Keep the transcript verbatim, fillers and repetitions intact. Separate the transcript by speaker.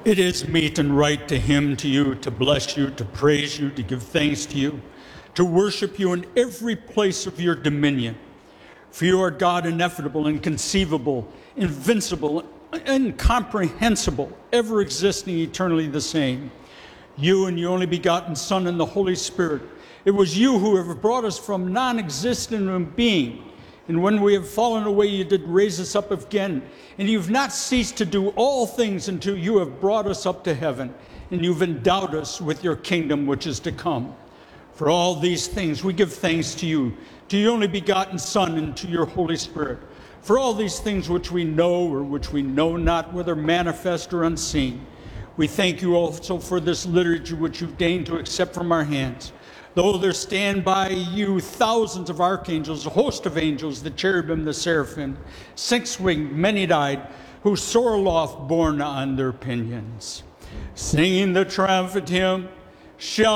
Speaker 1: It is meet and right to hymn to you, to bless you, to praise you, to give thanks to you, to worship you in every place of your dominion. For you are God ineffable, inconceivable, invincible, incomprehensible, ever existing, eternally the same. You and your only begotten Son and the Holy Spirit. It was you who have brought us from non-existent being. And when we have fallen away, you did raise us up again. And you've not ceased to do all things until you have brought us up to heaven. And you've endowed us with your kingdom which is to come. For all these things, we give thanks to you, to your only begotten Son, and to your Holy Spirit. For all these things which we know or which we know not, whether manifest or unseen. We thank you also for this liturgy which you've deigned to accept from our hands. Though there stand by you thousands of archangels, a host of angels, the cherubim, the seraphim, six-winged, many-eyed, who soar aloft borne on their pinions. Singing the triumphant hymn, shall